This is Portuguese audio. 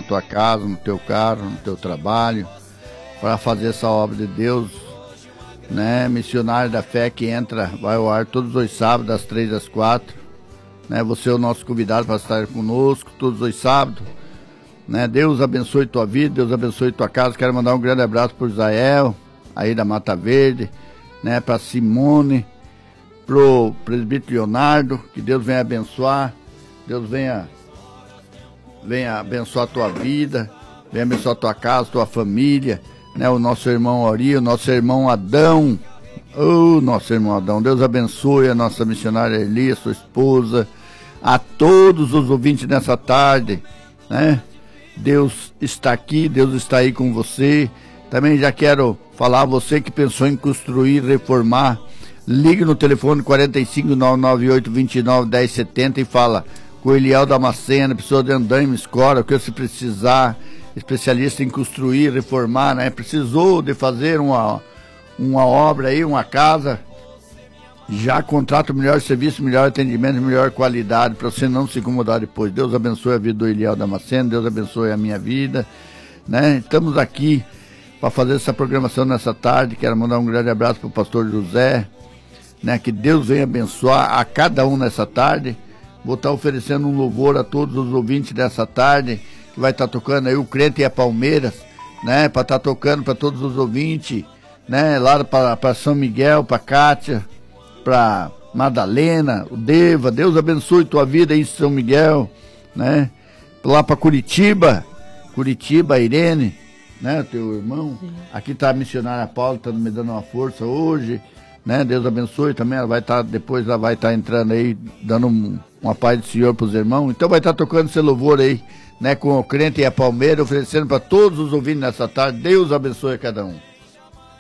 na tua casa, no teu carro, no teu trabalho, para fazer essa obra de Deus, né? Missionário da Fé que vai ao ar todos os sábados, das 3 às 4, né? Você é o nosso convidado para estar conosco todos os sábados, né? Deus abençoe tua vida, Deus abençoe tua casa. Quero mandar um grande abraço para o Israel, aí da Mata Verde, né? Para Simone, pro presbítero Leonardo, que Deus venha abençoar, Deus venha abençoar a tua vida, venha abençoar a tua casa, tua família, né? O nosso irmão Ori, o nosso irmão Adão, nosso irmão Adão, Deus abençoe a nossa missionária Eli, a sua esposa, a todos os ouvintes nessa tarde, né? Deus está aqui, Deus está aí com você. Também já quero falar a você que pensou em construir, reformar, ligue no telefone 45998291070 e fala com o Eliel Damasceno, pessoa de andaime, escola, o que você precisar, especialista em construir, reformar, né? Precisou de fazer uma obra aí, uma casa, já contrata o melhor serviço, melhor atendimento, melhor qualidade, para você não se incomodar depois. Deus abençoe a vida do Eliel Damasceno, Deus abençoe a minha vida, né? Estamos aqui para fazer essa programação nessa tarde. Quero mandar um grande abraço para o pastor José, né? Que Deus venha abençoar a cada um nessa tarde. Vou estar oferecendo um louvor a todos os ouvintes dessa tarde, que vai estar tocando aí o Crente e a Palmeiras, né? Para estar tocando para todos os ouvintes, né? Lá para São Miguel, para Kátia, para Madalena, o Deva. Deus abençoe tua vida aí em São Miguel, né? Lá para Curitiba, a Irene, né? Teu irmão. Sim. Aqui tá a missionária Paula, tá me dando uma força hoje, né? Deus abençoe também. Ela vai estar, depois ela vai estar entrando aí, dando uma paz do Senhor para os irmãos. Então vai estar tocando esse louvor aí, né? Com o Crente e a Palmeira, oferecendo para todos os ouvintes nessa tarde. Deus abençoe a cada um.